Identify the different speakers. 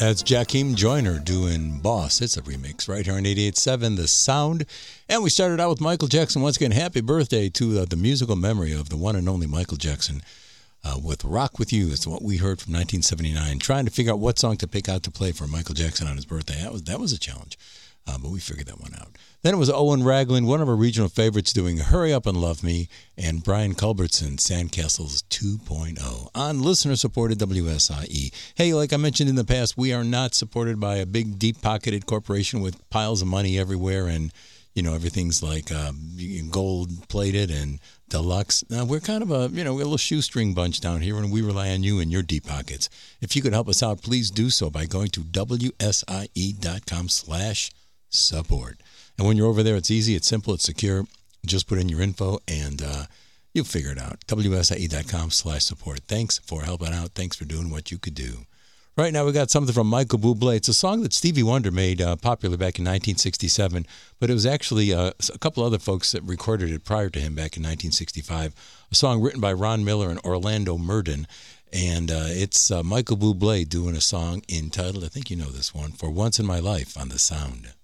Speaker 1: That's Jakeem Joyner doing Boss. It's a remix right here on 88.7 The Sound. And we started out with Michael Jackson. Once again, happy birthday to the musical memory of the one and only Michael Jackson with Rock With You. It's what we heard from 1979. Trying to figure out what song to pick out to play for Michael Jackson on his birthday. That was a challenge, but we figured that one out. Then it was Owen Ragland, one of our regional favorites, doing Hurry Up and Love Me, and Brian Culbertson, Sandcastles 2.0 on listener-supported WSIE. Hey, like I mentioned in the past, we are not supported by a big, deep-pocketed corporation with piles of money everywhere and, you know, everything's like gold-plated and deluxe. Now, we're kind of a little shoestring bunch down here, and we rely on you and your deep pockets. If you could help us out, please do so by going to WSIE.com/support. And when you're over there, it's easy, it's simple, it's secure. Just put in your info and you'll figure it out. WSIE.com/support. Thanks for helping out. Thanks for doing what you could do. Right now we got something from Michael Bublé. It's a song that Stevie Wonder made popular back in 1967, but it was actually a couple other folks that recorded it prior to him back in 1965. A song written by Ron Miller and Orlando Murden. And it's Michael Bublé doing a song entitled, I think you know this one, For Once in My Life on The Sound.